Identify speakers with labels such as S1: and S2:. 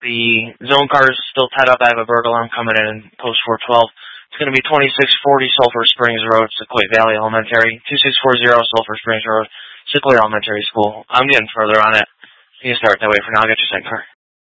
S1: The zone car is still tied up. I have a burglar alarm coming in post 412. It's going to be 2640 Sulphur Springs Road, Sequoia Valley Elementary, 2640 Sulphur Springs Road, Sequoia Elementary School. I'm getting further on it. You can start that way for now. I'll get your second car.